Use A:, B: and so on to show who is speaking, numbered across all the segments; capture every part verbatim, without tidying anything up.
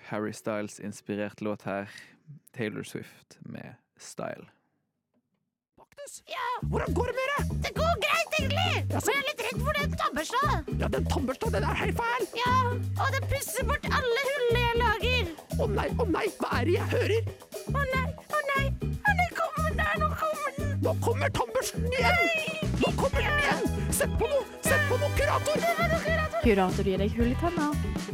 A: Harry Styles-inspirert låt her. Taylor Swift med Style.
B: Magnus? Ja? Hvordan går det med deg? Det går greit, egentlig. Ja, så... Men jeg er litt redd for den tannbørsta. Ja, den tannbørsta, den er helt feil. Ja, og den pusser bort alle hullene jeg lager. Å nei, å nei, hva er det jeg hører? Å nei, å nei, å nei, kommer den der, nå kommer den. Nå kommer tannbørsten igjen. Nei. Nå kommer den igjen. Sett på noe, sett på noe kurator. Det var noe kurator.
C: Kurator gir deg hull i tenna.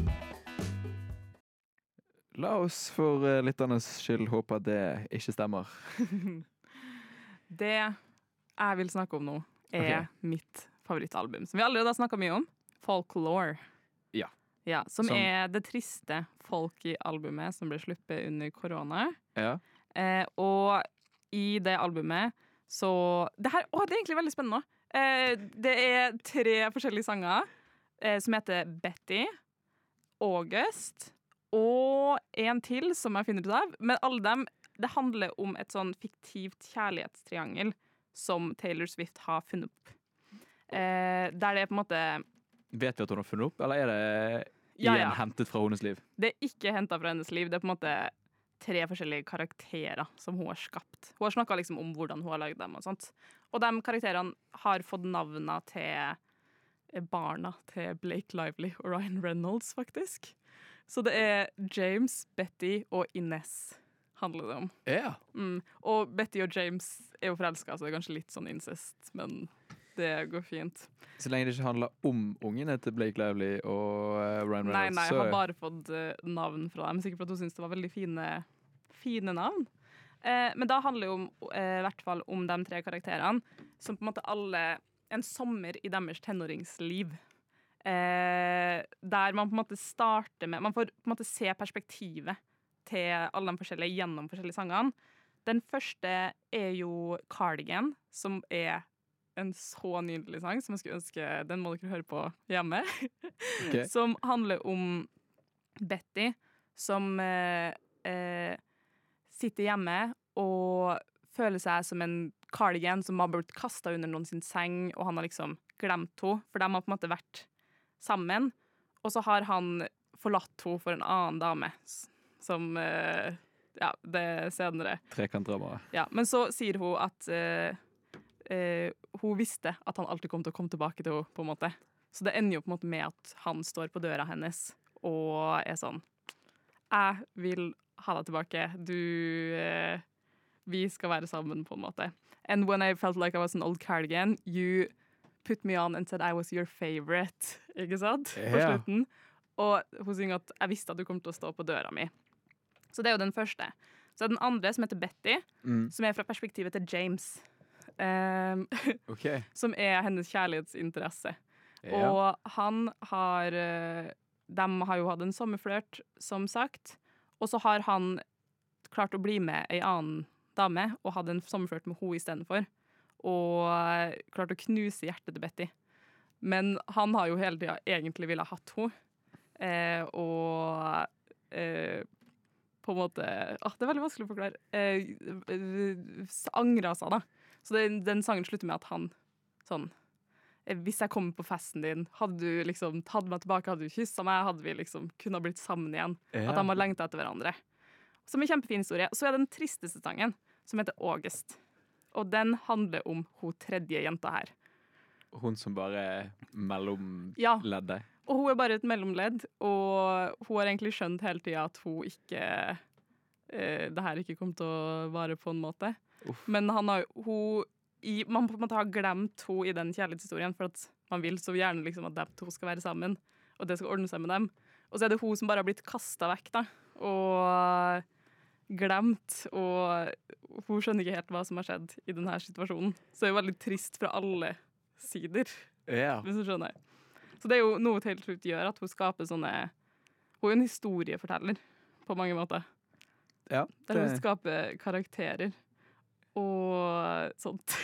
A: La oss for uh, lytternes skyld håpe at det ikke stemmer.
D: Det jeg vil snakke om nå er
A: okay.
D: mitt favorittalbum, som vi allerede har snakket mye om. Folklore.
A: Ja.
D: Ja, som,
A: som
D: er det triste folk-albumet som ble sluppet under korona.
A: Ja.
D: Eh, og i det albumet så det, her, å, det er egentlig veldig spennende. Eh, det er tre forskjellige sanger eh, som heter Betty, August og en til som jeg finner ut av. Men alle dem, det handler om et sånn fiktivt kjærlighetstriangel som Taylor Swift har funnet opp. Eh, der det er på en måte...
A: Vet vi at hun har funnet opp, eller er det
D: ja,
A: igjen
D: ja.
A: hentet fra hennes liv?
D: Det er ikke hentet fra hennes liv. Det er på en måte tre forskjellige karakterer som hun har skapt. Hun har snakket liksom om hvordan hun har laget dem og sånt. Og de karakterene har fått navnene til barna til Blake Lively og Ryan Reynolds, faktisk. Så det er James, Betty og Ines handler det om.
A: Ja.
D: Mm. Og Betty og James er jo forelsket, så det er kanskje litt sånn incest, men det går fint.
A: Så lenge det ikke handler om ungene til Blake Lively og uh, Ryan Reynolds.
D: Nei, nei, jeg
A: så...
D: har bare fått uh, navn fra dem, sikkert for at hun synes det var veldig fine, fine navn. Eh, men da handler det om, eh, i hvert fall om de tre karakterene, som på en måte alle, en sommer i deres tenåringsliv. Eh, der man på en måte starter med, man får på en måte se perspektivet til alle de forskjellige gjennom forskjellige sangene. Den første er jo Cardigan, som er en så nydelig sang som jeg skulle ønske, den må dere høre på hjemme.
A: Okay.
D: Som handler om Betty, som eh, eh, sitter hjemme og føler seg som en cardigan som har blitt kastet under noen sin seng, og han har liksom glemt henne, for de har på en måte vært sammen, og så har han forlatt henne for en annen dame, som, eh, ja, det er senere.
A: Trekantdrama.
D: Ja, men så sier hun at eh, eh, hun visste at han alltid kom til å komme tilbake til henne, på en måte. Så det ender jo på en måte med at han står på døra hennes, og er sånn, jeg vil ha deg tilbake, du, eh, vi skal være sammen, på en måte. And when I felt like I was an old cardigan, you put me on and said I was your favorite, ikke sant? På
A: Ja.
D: slutten. Og hun synger at jeg visste at du kom til å stå på døra mi. Så det er jo den første. Så er den andre, som heter Betty,
A: Mm.
D: som er fra perspektivet til James. Um,
A: Okay.
D: som er hennes kjærlighetsinteresse.
A: Ja.
D: Og han har eh, de har jo hatt en sommerflørt, som sagt. Og så har han klart å bli med ei annen dame og hadde en sommerflørt med henne istedenfor. Og eh, klart å knuse hjertet til Betty. Men han har jo hele tida egentlig ville hatt henne. Eh, og eh, på en måte ah, det er veldig vanskelig å forklare. Eh, angra seg, da. Så den, den sangen slutter med at han sånn eh, hvis jeg kommer på festen din, hadde du liksom tatt meg tilbake, hadde du kysset meg, hadde vi liksom kunnet blitt sammen igjen.
A: Ja.
D: At de har lengtet etter hverandre. Som en kjempefin historie. Så er den tristeste sangen, som heter August. Og den handler om hun tredje jenta her.
A: Hun som bare er mellom
D: Ja.
A: leddet.
D: Og hun er bare et mellomledd, og hun har egentlig skjønt hele tiden at hun ikke eh, det her ikke kommer til å vare på en måte.
A: Uff.
D: Men han har, hun, i, man på en måte har glemt henne i den kjærlighetshistorien, for at man vil så gjerne liksom at de to skal være sammen, og det skal ordne seg med dem. Og så er det hun som bare har blitt kastet vekk, da, og glemt, og hun skjønner ikke helt hva som har skjedd i denne situasjonen. Så det er jo veldig trist fra alle sider,
A: Ja.
D: hvis du skjønner. Så det er jo noe Taylor Swift gjør, at hun skaper sånne... Hun er en historieforteller, på mange måter.
A: Ja,
D: Der hun
A: det,
D: skaper karakterer og sånt.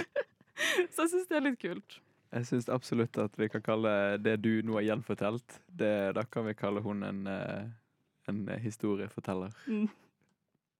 D: Så jeg synes det er litt kult.
A: jeg synes absolutt at vi kan kalle det du nå har gjenfortalt, det, da kan vi kalle hun en, eh, en historieforteller.
D: Mm.